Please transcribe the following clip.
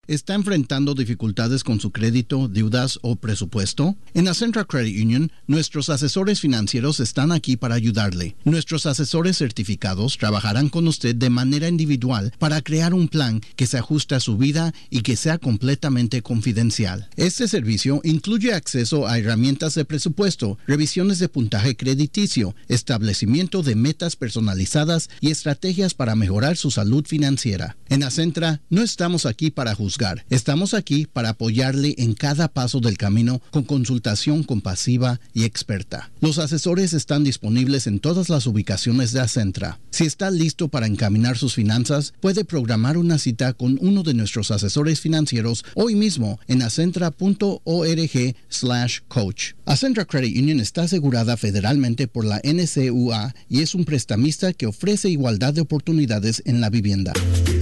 ¿Está enfrentando dificultades con su crédito, deudas o presupuesto? En Acentra Credit Union, nuestros asesores financieros están aquí para ayudarle. Nuestros asesores certificados trabajarán con usted de manera individual para crear un plan que se ajuste a su vida y que sea completamente confidencial. Este servicio incluye acceso a herramientas de presupuesto, revisiones de puntaje crediticio, establecimiento de metas personalizadas y estrategias para mejorar su salud financiera. En Acentra, no estamos aquí para juzgar. Estamos aquí para apoyarle en cada paso del camino con consultación compasiva y experta. Los asesores están disponibles en todas las ubicaciones de Acentra. Si está listo para encaminar sus finanzas, puede programar una cita con uno de nuestros asesores financieros hoy mismo en acentra.org/coach. Acentra Credit Union está asegurada federalmente por la NCUA y es un prestamista que ofrece igualdad de oportunidades en la vivienda.